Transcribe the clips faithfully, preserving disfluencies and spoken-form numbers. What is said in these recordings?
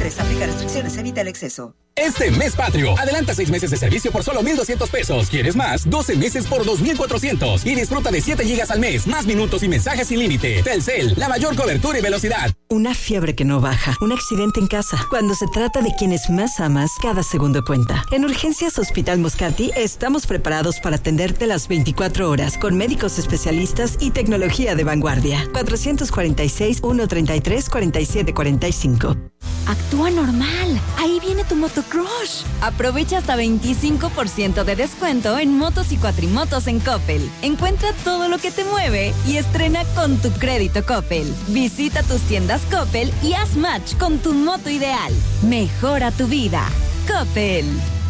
tres. Aplica restricciones, evita el exceso. Este mes patrio, adelanta seis meses de servicio por solo mil doscientos pesos. ¿Quieres más? doce meses por dos mil cuatrocientos. Y disfruta de siete gigas al mes, más minutos y mensajes sin límite. Telcel, la mayor cobertura y velocidad. Una fiebre que no baja, un accidente en casa. Cuando se trata de quienes más amas, cada segundo cuenta. En Urgencias Hospital Moscati estamos preparados para atenderte las veinticuatro horas, con médicos especialistas y tecnología de vanguardia. cuatrocientos cuarenta y seis, ciento treinta y tres, cuarenta y siete cuarenta y cinco. Actúa normal. Ahí viene tu motocrush. Aprovecha hasta veinticinco por ciento de descuento en motos y cuatrimotos en Coppel. Encuentra todo lo que te mueve y estrena con tu crédito Coppel. Visita tus tiendas Coppel y haz match con tu moto ideal. Mejora tu vida. Coppel.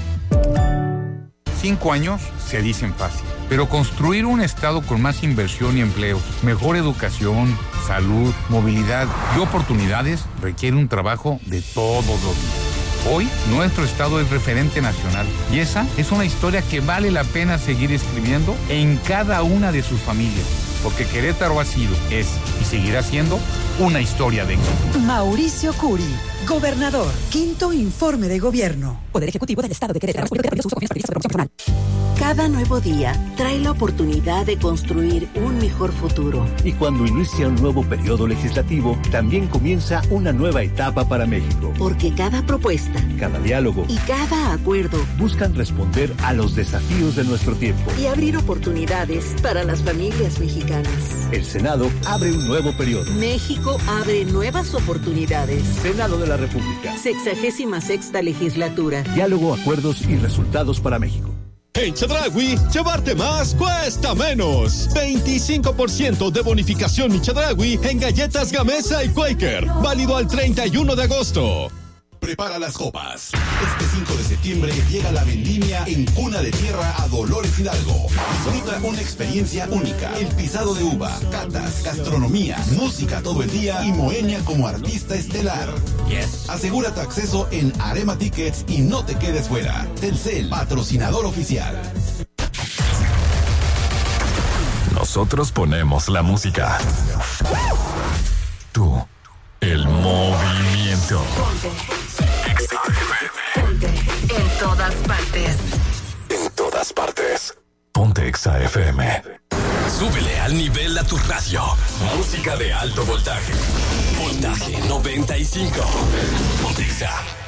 Cinco años se dicen fácil, pero construir un estado con más inversión y empleo, mejor educación, salud, movilidad y oportunidades requiere un trabajo de todos los días. Hoy, nuestro estado es referente nacional y esa es una historia que vale la pena seguir escribiendo en cada una de sus familias, porque Querétaro ha sido, es y seguirá siendo una historia de éxito. Mauricio Curi, gobernador, quinto informe de gobierno. Poder Ejecutivo del Estado de Querétaro. Cada nuevo día trae la oportunidad de construir un mejor futuro. Y cuando inicia un nuevo periodo legislativo, también comienza una nueva etapa para México. Porque cada propuesta, cada diálogo y cada acuerdo buscan responder a los desafíos de nuestro tiempo y abrir oportunidades para las familias mexicanas. El Senado abre un nuevo periodo. México abre nuevas oportunidades. Senado de la República. Sexagésima sexta legislatura. Diálogo, acuerdos y resultados para México. En Chedraui, llevarte más cuesta menos. veinticinco por ciento de bonificación y Chedraui en galletas Gamesa y Quaker. Válido al treinta y uno de agosto. Prepara las copas. Este cinco de septiembre llega la vendimia en Cuna de Tierra a Dolores Hidalgo. Disfruta una experiencia única. El pisado de uva, catas, gastronomía, música todo el día y Moenia como artista estelar. Yes. Asegura tu acceso en Arema Tickets y no te quedes fuera. Telcel, patrocinador oficial. Nosotros ponemos la música. Tú, el movimiento. Ponte en todas partes. En todas partes. Ponte Exa F M. Súbele al nivel a tu radio. Música de alto voltaje. Voltaje noventa y cinco. Ponte Exa.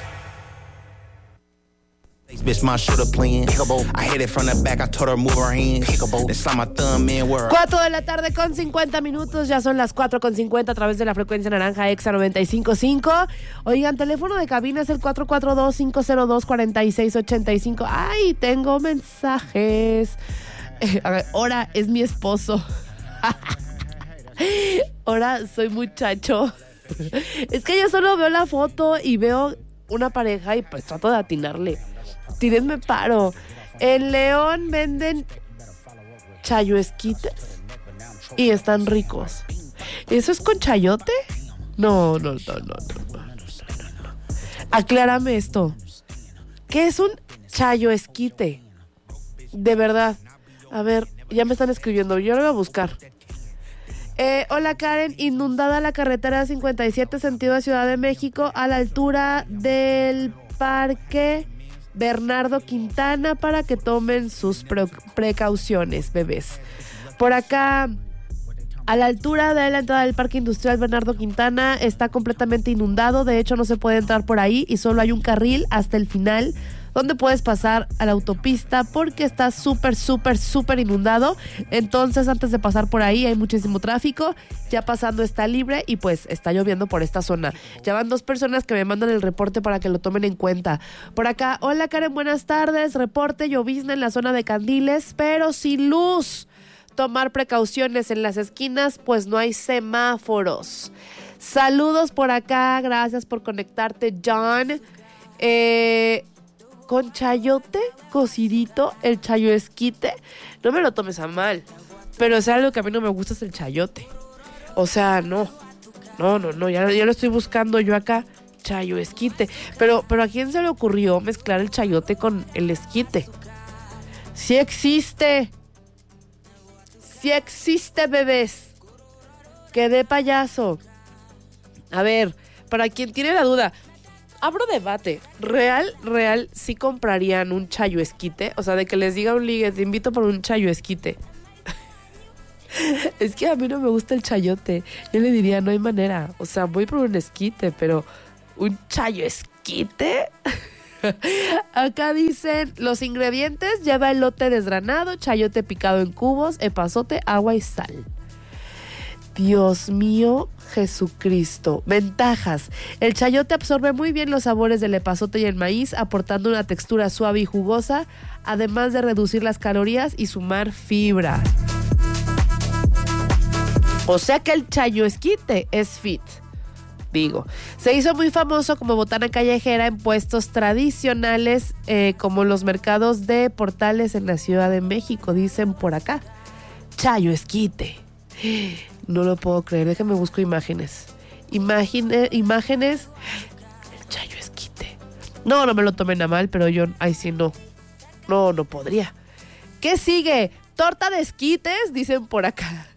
Bitch, my shoulder playing. I hit it from the back, I told her move her hands. They saw my thumb in where. cuatro de la tarde con cincuenta minutos, ya son las cuatro con cincuenta a través de la frecuencia naranja Exa noventa y cinco punto cinco. Oigan, teléfono de cabina es el cuatro cuatro dos, cinco cero dos, cuatro seis ocho cinco. Ay, tengo mensajes. Eh, a ver, ahora es mi esposo. Ahora soy muchacho. Es que yo solo veo la foto y veo una pareja y pues trato de atinarle. Tírenme paro. En León venden chayoesquites y están ricos. ¿Eso es con chayote? No, no, no, no, no, no, no, no. Aclárame esto. ¿Qué es un chayoesquite? De verdad. A ver, ya me están escribiendo. Yo lo voy a buscar. Eh, hola Karen, inundada la carretera cincuenta y siete sentido a Ciudad de México a la altura del Parque Bernardo Quintana para que tomen sus pre- precauciones, bebés. Por acá, a la altura de la entrada del Parque Industrial Bernardo Quintana está completamente inundado. De hecho, no se puede entrar por ahí y solo hay un carril hasta el final donde puedes pasar a la autopista porque está súper, súper, súper inundado. Entonces, antes de pasar por ahí hay muchísimo tráfico. Ya pasando está libre y pues está lloviendo por esta zona. Ya van dos personas que me mandan el reporte para que lo tomen en cuenta. Por acá, hola Karen, buenas tardes. Reporte llovizna en la zona de Candiles, pero sin luz. Tomar precauciones en las esquinas, pues no hay semáforos. Saludos por acá, gracias por conectarte, John. Eh... Con chayote, cocidito, el chayoesquite. No me lo tomes a mal, pero o sea, algo que a mí no me gusta es el chayote. O sea, no. No, no, no, ya, ya lo estoy buscando yo acá. Chayoesquite. Pero, pero ¿a quién se le ocurrió mezclar el chayote con el esquite? Sí existe. Sí existe, bebés. Quedé payaso. A ver, para quien tiene la duda... abro debate. ¿Real, real, sí comprarían un chayo esquite? O sea, de que les diga un ligue, te invito por un chayo esquite. Es que a mí no me gusta el chayote. Yo le diría, no hay manera. O sea, voy por un esquite, pero ¿un chayo esquite? Acá dicen, los ingredientes: lleva elote desgranado, chayote picado en cubos, epazote, agua y sal. Dios mío, Jesucristo. Ventajas: el chayote absorbe muy bien los sabores del epazote y el maíz, aportando una textura suave y jugosa, además de reducir las calorías y sumar fibra. O sea que el chayo esquite es fit. Digo, se hizo muy famoso como botana callejera en puestos tradicionales eh, como los mercados de Portales en la Ciudad de México, dicen por acá. Chayo esquite. No lo puedo creer, déjame busco imágenes. Imagine, imágenes. El chayo esquite. No, no me lo tomen a mal, pero yo, ay sí, no. No, no podría. ¿Qué sigue? Torta de esquites, dicen por acá.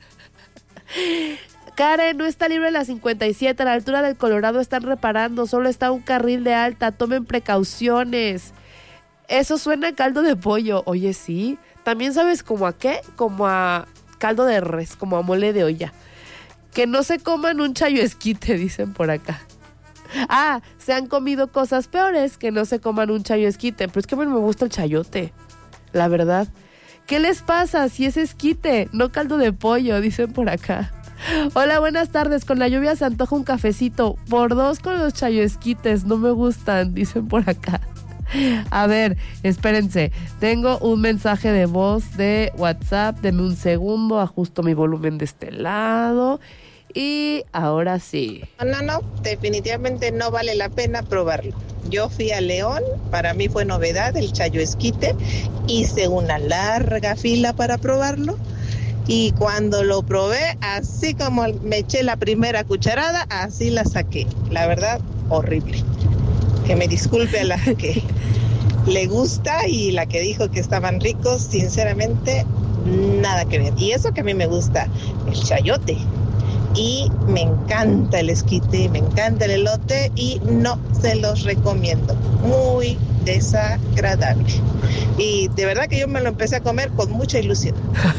Karen, no está libre la cincuenta y siete, a la altura del Colorado están reparando, solo está un carril de alta, tomen precauciones. Eso suena a caldo de pollo. Oye, sí, también sabes como a qué, como a caldo de res, como a mole de olla. Que no se coman un chayo esquite, dicen por acá. Ah, se han comido cosas peores, que no se coman un chayo esquite, pero es que a mí me gusta el chayote, la verdad. ¿Qué les pasa si es esquite, no caldo de pollo? Dicen por acá. Hola, buenas tardes. Con la lluvia se antoja un cafecito. Por dos con los chayo esquites. No me gustan, dicen por acá. A ver, espérense. Tengo un mensaje de voz de WhatsApp. Denme un segundo. Ajusto mi volumen de este lado. Y ahora sí. No, no, definitivamente no vale la pena probarlo. Yo fui a León, para mí fue novedad el chayo esquite, hice una larga fila para probarlo y cuando lo probé, así como me eché la primera cucharada, así la saqué. La verdad, horrible. Que me disculpe a la que le gusta y la que dijo que estaban ricos, sinceramente, nada que ver. Y eso que a mí me gusta, el chayote. Y me encanta el esquite, me encanta el elote y no se los recomiendo. Muy desagradable. Y de verdad que yo me lo empecé a comer con mucha ilusión.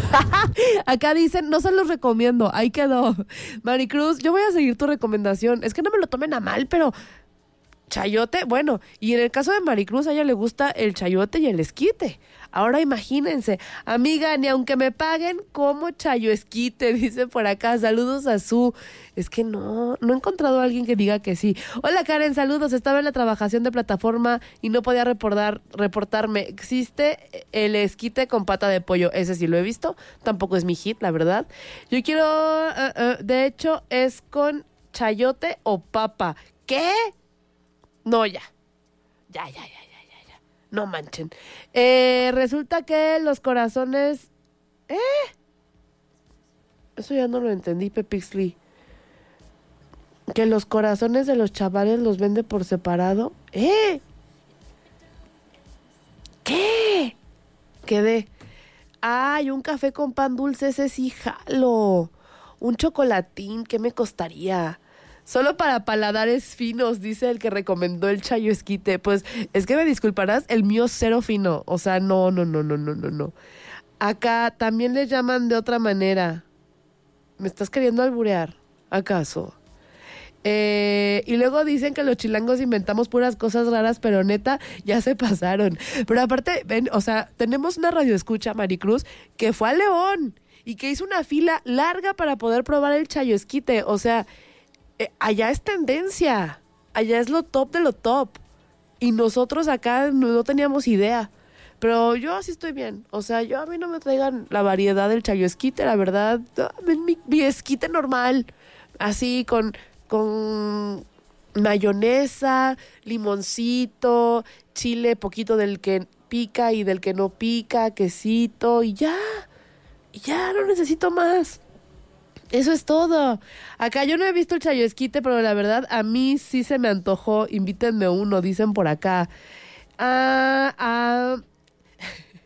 Acá dicen, no se los recomiendo, ahí quedó. Maricruz, yo voy a seguir tu recomendación. Es que no me lo tomen a mal, pero chayote, bueno, y en el caso de Maricruz, a ella le gusta el chayote y el esquite. Ahora imagínense, amiga, ni aunque me paguen, como chayo esquite, dice por acá. Saludos a Su. Es que no, no he encontrado a alguien que diga que sí. Hola Karen, saludos. Estaba en la trabajación de plataforma y no podía reportar, reportarme. Existe el esquite con pata de pollo. Ese sí lo he visto. Tampoco es mi hit, la verdad. Yo quiero, uh, uh, de hecho, es con chayote o papa. ¿Qué? No, ya. Ya, ya, ya, ya, ya, ya. No manchen. Eh, resulta que los corazones... ¿Eh? Eso ya no lo entendí, Pepixli. Que los corazones de los chavales los vende por separado. ¿Eh? ¿Qué? Quedé. Ay, un café con pan dulce, ese sí jalo. Un chocolatín, ¿qué me costaría? Solo para paladares finos, dice el que recomendó el chayo esquite. Pues, es que me disculparás, el mío cero fino. O sea, no, no, no, no, no, no, no. Acá también le llaman de otra manera. ¿Me estás queriendo alburear? ¿Acaso? Eh, y luego dicen que los chilangos inventamos puras cosas raras, pero neta, ya se pasaron. Pero aparte, ven, o sea, tenemos una radioescucha, Maricruz, que fue a León y que hizo una fila larga para poder probar el chayo esquite. O sea... Eh, allá es tendencia, allá es lo top de lo top y nosotros acá no, no teníamos idea, pero yo así estoy bien, o sea, yo a mí no me traigan la variedad del chayo esquite, la verdad, mi, mi esquite normal, así con, con mayonesa, limoncito, chile, poquito del que pica y del que no pica, quesito y ya, y ya no necesito más. Eso es todo. Acá yo no he visto el chayo esquite, pero la verdad a mí sí se me antojó. Invítenme uno, dicen por acá. Ah, ah.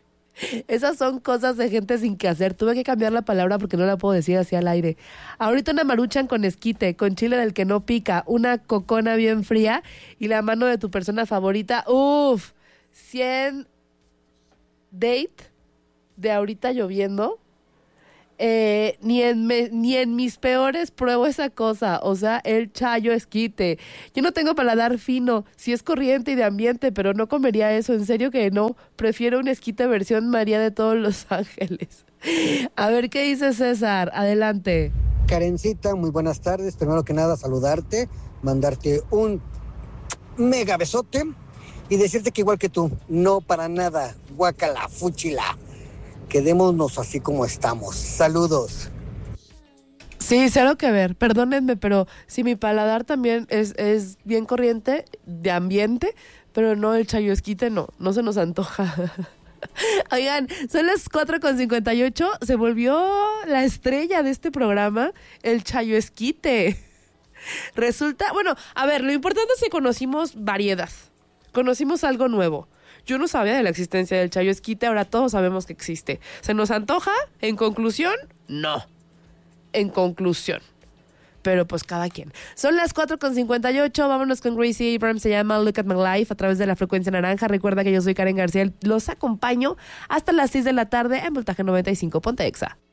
Esas son cosas de gente sin que hacer. Tuve que cambiar la palabra porque no la puedo decir así al aire. Ahorita una maruchan con esquite, con chile del que no pica, una cocona bien fría y la mano de tu persona favorita. Uf, cien date de ahorita lloviendo. Eh, ni, en me, ni en mis peores pruebo esa cosa, o sea, el chayo esquite. Yo no tengo paladar fino, sí es corriente y de ambiente, pero no comería eso, en serio que no. Prefiero un esquite versión María de todos los ángeles. A ver, ¿qué dice César? Adelante. Karencita, muy buenas tardes. Primero que nada, saludarte, mandarte un mega besote y decirte que igual que tú, no para nada, guácala, fúchila. Quedémonos así como estamos. Saludos. Sí, cero que ver. Perdónenme, pero sí, mi paladar también es, es bien corriente, de ambiente, pero no el chayo esquite, no. No se nos antoja. Oigan, son las cuatro con cincuenta y ocho. Se volvió la estrella de este programa, el chayo esquite. Resulta, bueno, a ver, lo importante es que conocimos variedad. Conocimos algo nuevo. Yo no sabía de la existencia del chayo esquite, ahora todos sabemos que existe. ¿Se nos antoja? En conclusión, no. En conclusión. Pero pues cada quien. Son las cuatro con cincuenta y ocho, vámonos con Gracie Abrams, se llama Look at My Life a través de la frecuencia naranja. Recuerda que yo soy Karen García, los acompaño hasta las seis de la tarde en Voltaje noventa y cinco, Ponte Exa.